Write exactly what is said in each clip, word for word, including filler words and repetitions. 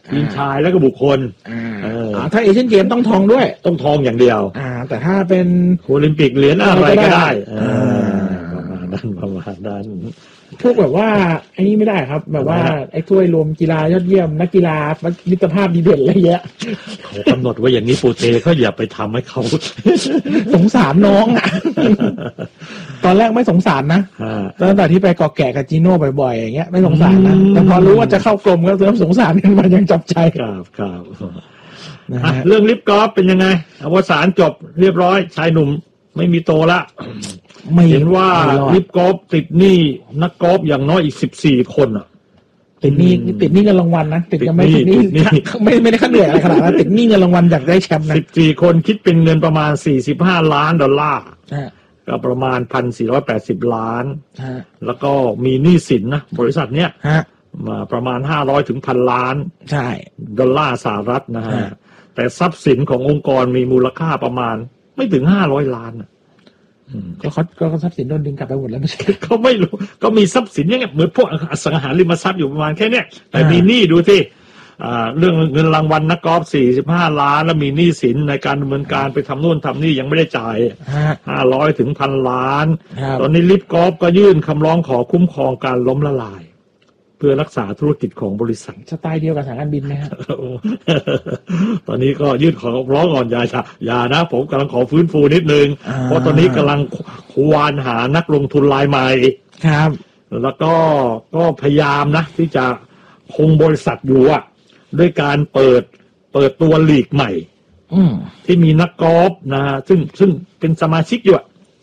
ทีมชายแล้วก็บุคคลถ้าเอเชียนเกมต้องทองด้วยต้องทองอย่างเดียวอ่าแต่ถ้าเป็นโอลิมปิกเหรียญอะไรก็ได้ประมาณนั้นประมาณนั้นพวกแบบว่าไอ้นี่ไม่ได้ครับแบบว่าไอ้ถ้วยรวมกีฬายอดเยี่ยมนักกีฬามิตรภาพดีเด่นอะไรเงี้ยเขากำหนดไว้อย่างนี้ปูเตเขาอย่าไปทำให้เขาสงสารน้องอ่ะตอนแรกไม่สงสารนะตั้งแต่ที่ไปกอแกะกับจีโน่บ่อยๆอย่างเงี้ยไม่สงสารนะแต่พอรู้ว่าจะเข้ากรมก็เริ่มสงสารกันมายังจับใจครับครับเรื่องลิฟต์กอล์ฟเป็นยังไงอวสานจบเรียบร้อยชายหนุ่มไม่มีโตละเห็นว่าลิฟต์กอล์ฟติดหนี้นักกอล์ฟอย่างน้อยอีกสิบสี่คนอ่ะติดหนี้ติดหนี้เงินรางวัลนะติดยังไม่ติดหนี้ไม่ไม่ได้ค่าเหนื่อยอะไรขนาดนั้นติดหนี้เงินรางวัลอยากได้แชมป์นะสิบสี่คนคิดเป็นเงินประมาณสี่สิบห้าล้านดอลลาร์ก็ประมาณ หนึ่งพันสี่ร้อยแปดสิบ ล้านแล้วก็มีหนี้สินนะบริษัทเนี้ยมาประมาณห้าร้อยถึง หนึ่งพัน ล้านใช่ดอลลาร์สหรัฐนะฮะแต่ทรัพย์สินขององค์กรมีมูลค่าประมาณไม่ถึงห้าร้อยล้านก็เขาก็ทรัพย์สินโดนดึงกลับไปหมดแล้วไม่ใช่เขาไม่รู้ก็มีทรัพย์สินอย่างเงี้ยเหมือนพวกอสังหาริมทรัพย์อยู่ประมาณแค่เนี้ยแต่มีหนี้ดูที่เรื่องเงินรางวัลนักกอล์ฟสี่สิบห้าล้านแล้วมีหนี้สินในการดำเนินการไปทำโน่นทำนี่ยังไม่ได้จ่ายห้าร้อยถึงพันล้านตอนนี้ลิฟต์กอล์ฟก็ยื่นคำร้องขอคุ้มครองการล้มละลายเพื่อรักษาธุรกิจของบริษัทสไตล์เดียวกับสายการบินไหมครับตอนนี้ก็ยื่นขอร้องก่อนอย่าอย่านะผมกำลังขอฟื้นฟูนิดนึงเพราะตอนนี้กำลังควานหานักลงทุนรายใหม่ครับแล้วก็ก็พยายามนะที่จะคงบริษัทอยู่อ่ะด้วยการเปิดเปิดตัวลีกใหม่ที่มีนักกอล์ฟนะซึ่งซึ่งเป็นสมาชิกอยู่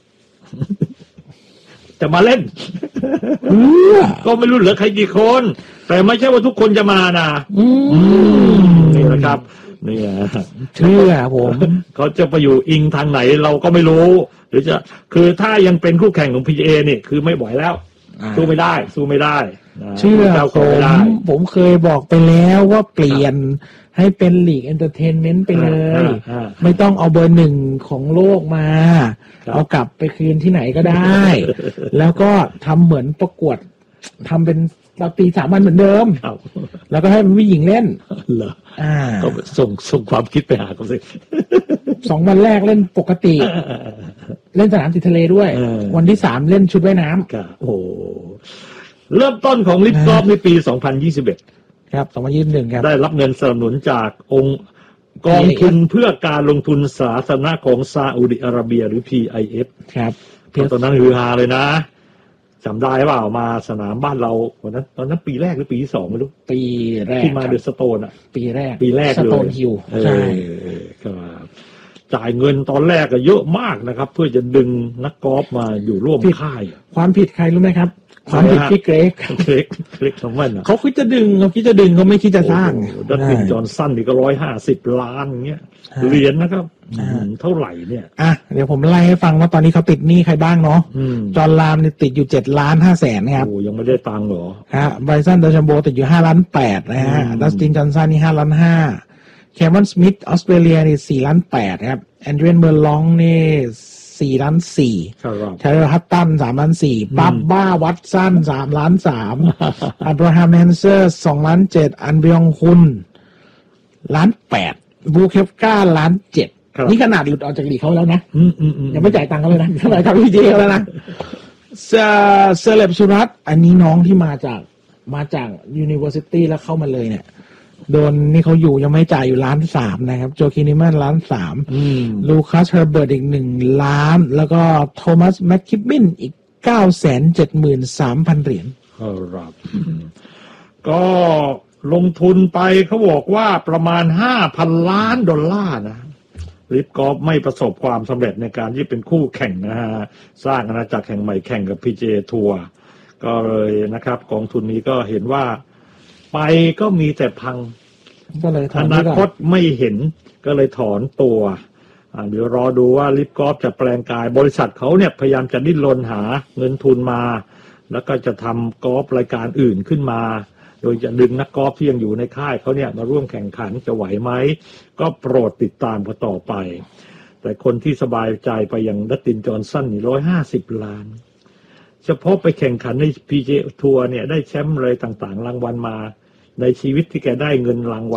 จะมาเล่นก็ไม่รู้เหลือใครกี่คนแต่ไม่ใช่ว่าทุกคนจะมานะนี่นะครับนี่เชื่อผมเขาจะไปอยู่อิงทางไหนเราก็ไม่รู้หรือจะคือถ้ายังเป็นคู่แข่งของ พี จี เอ นี่คือไม่ไหวแล้วสู้ไม่ได้สู้ไม่ได้เชื่อผมผมเคยบอกไปแล้วว่าเปลี่ยนให้เป็นลีกเอนเตอร์เทนเมนต์ไปเลยไม่ต้องเอาเบอร์หนึ่งของโลกมาเอากลับไปคืนที่ไหนก็ได้แล้วก็ทำเหมือนประกวดทำเป็นเราตีสามวันเหมือนเดิมแล้วก็ให้เป็นผู้หญิงเล่นเหรออ่าก็ส่งส่งความคิดไปหาเขาสิสองวันแรกเล่นปกติเล่นสนามติดทะเลด้วยวันที่สามเล่นชุดว่ายน้ำโอ้เริ่มต้นของลิฟต์กอล์ฟในปีสองพันยี่สิบเอ็ดครับสองพันยี่สิบเอ็ดครับได้รับเงินสนับสนุนจากองค์กองทุนเพื่อการลงทุนสาธารณะของซาอุดิอาระเบียหรือ พี ไอ เอฟครับตอนนั้นฮือฮาเลยนะจำได้เปล่ามาสนามบ้านเราวันนั้นตอนนั้นปีแรกหรือปีที่สองไม่รู้ปีแรกที่มาเดอะสโตนอ่ะปีแรกปีแรกเลยสโตนฮิลใช่ครับจ่ายเงินตอนแรกก็เยอะมากนะครับเพื่อจะดึงนักกอล์ฟมาอยู่ร่วมค่ายความผิดใครรู้ไหมครับความผิดที่เกรกเกรกเกรกของมันเขาคิดจะดึงเขาคิดจะดึงเขาไม่คิดจะสร้างดัตตินจอห์นสันนี่ก็ร้อยห้าสิบล้านอย่างเงี้ยเหรียญนะครับเท่าไหร่เนี่ยอ่ะเดี๋ยวผมไล่ให้ฟังว่าตอนนี้เขาติดหนี้ใครบ้างเนาะจอห์นลามเนี่ยติดอยู่เจ็ดล้านห้าแสนครับโอ้ยังไม่ได้ตังค์เหรอฮะไบรซันเดอร์ชัมโบติดอยู่ห้าล้านแปดนะฮะดัสตินจอห์นสันนี่ห้าล้านห้าแคมรอนสมิธออสเตรเลียนี่สี่ล้านแปดครับแอนเดรียนเบอร์ลองนี่สี่ล้านสี่เทเลอร์ฮัตตันสามล้านสี่บับบ้าวัตสันสามล้านสามอับราฮัมแฮนเซอร์สองล้านเจ็ดอันเบียงฮุนล้านแปดบูเคฟก้าล้านเจ็ดนี่ขนาดหลุดออกจากลีกเขาแล้วนะยังไม่จ่ายตังค์เขาเลยนะเท่าไหร่ครับพี่เจแล้วนะเซเลบสุรัตอันนี้น้องที่มาจากมาจากยูนิเวอร์ซิตี้แล้วเข้ามาเลยเนี่ยโดนนี่เขาอยู่ยังไม่จ่ายอยู่ล้านสามนะครับโจคินิแมนล้านสามลูคัสเฮอร์เบิร์ตอีกหนึ่งล้านแล้วก็โทมัสแมคคิบบินอีกเก้าแสนเจ็ดหมื่นสามพันเหรียญครับก็ลงทุนไปเขาบอกว่าประมาณห้าพันล้านดอลลาร์นะลิฟต์กอล์ฟไม่ประสบความสำเร็จในการที่เป็นคู่แข่งนะฮะสร้างอาณาจักรแห่งใหม่แข่งกับ พี จี เอ ทัวร์ก็เลยนะครับกองทุนนี้ก็เห็นว่าไปก็มีแต่พังอนาคตไม่เห็นก็เลยถอนตัวเดี๋ยวรอดูว่าลิฟต์กอล์ฟจะแปลงกายบริษัทเขาเนี่ยพยายามจะดิ้นรนหาเงินทุนมาแล้วก็จะทำกอล์ฟรายการอื่นขึ้นมาโดยจะดึงนักกอล์ฟที่ยังอยู่ในค่ายเขาเนี่ยมาร่วมแข่งขันจะไหวไหมก็โปรดติดตามกันต่อไปแต่คนที่สบายใจไปอย่างดัตตินจอห์นสันนี่ร้อยห้าสิบล้านเฉพาะไปแข่งขันใน พี จี เอ ทัวร์เนี่ยได้แชมป์อะไรต่างๆรางวัลมาในชีวิตที่แกได้เงินรางวัล